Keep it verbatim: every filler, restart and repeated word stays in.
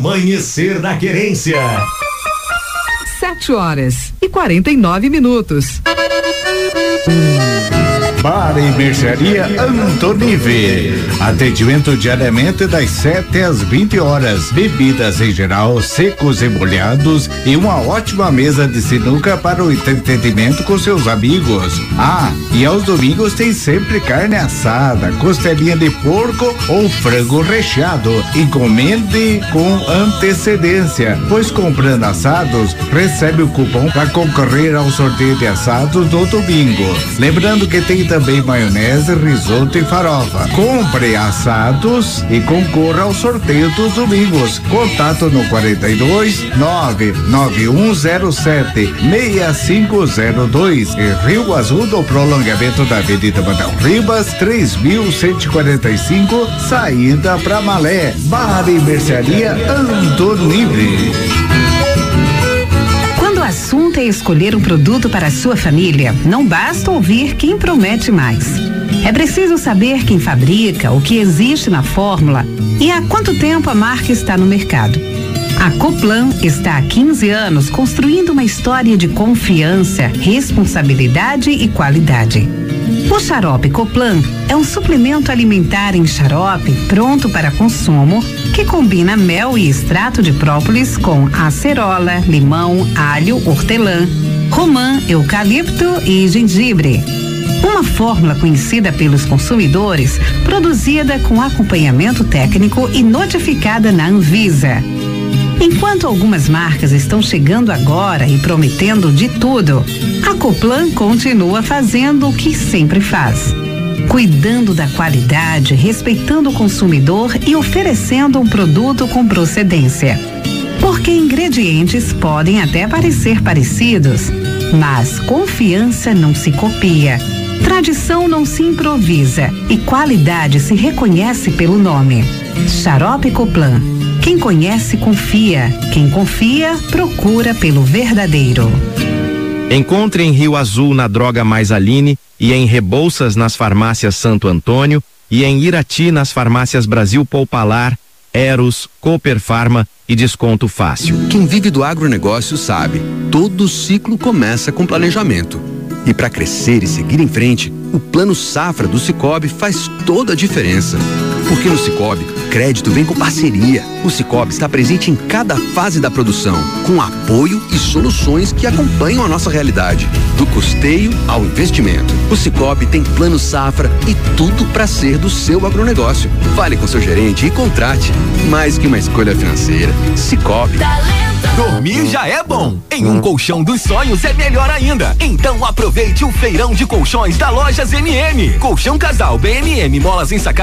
Amanhecer na Querência. Sete horas e quarenta e nove minutos. Bar e Mercearia Antonive. Atendimento diariamente das sete às vinte horas. Bebidas em geral, secos e molhados e uma ótima mesa de sinuca para o entretenimento com seus amigos. Ah, e aos domingos tem sempre carne assada, costelinha de porco ou frango recheado. Encomende com antecedência, pois comprando assados, recebe o cupom para concorrer ao sorteio de assados do domingo. Lembrando que tem também maionese, risoto e farofa. Compre assados e concorra ao sorteio dos domingos. Contato no quarenta e dois, nove nove um zero sete, seis cinco zero dois e Rio Azul do prolongamento da Avenida Manuel Ribas, três mil cento e quarenta e cinco, saída para Malé. Bar e Mercearia Antonive. Quando o assunto é escolher um produto para a sua família, não basta ouvir quem promete mais. É preciso saber quem fabrica, o que existe na fórmula e há quanto tempo a marca está no mercado. A Coplan está há quinze anos construindo uma história de confiança, responsabilidade e qualidade. O xarope Coplan é um suplemento alimentar em xarope pronto para consumo que combina mel e extrato de própolis com acerola, limão, alho, hortelã, romã, eucalipto e gengibre. Uma fórmula conhecida pelos consumidores, produzida com acompanhamento técnico e notificada na Anvisa. Enquanto algumas marcas estão chegando agora e prometendo de tudo, a Coplan continua fazendo o que sempre faz. Cuidando da qualidade, respeitando o consumidor e oferecendo um produto com procedência. Porque ingredientes podem até parecer parecidos, mas confiança não se copia. Tradição não se improvisa e qualidade se reconhece pelo nome. Xarope Coplan. Quem conhece, confia. Quem confia, procura pelo verdadeiro. Encontre em Rio Azul na Droga Mais Aline e em Rebouças nas farmácias Santo Antônio e em Irati nas farmácias Brasil Poupalar, Eros, Cooper Farma e Desconto Fácil. Quem vive do agronegócio sabe, todo ciclo começa com planejamento. E para crescer e seguir em frente, o Plano Safra do Sicoob faz toda a diferença. Porque no Sicoob, crédito vem com parceria. O Sicoob está presente em cada fase da produção, com apoio e soluções que acompanham a nossa realidade, do custeio ao investimento. O Sicoob tem Plano Safra e tudo para ser do seu agronegócio. Fale com seu gerente e contrate. Mais que uma escolha financeira, Sicoob. Dormir já é bom. Em um colchão dos sonhos é melhor ainda. Então aproveite o feirão de colchões da Lojas M M. Colchão casal B M M, molas ensacadas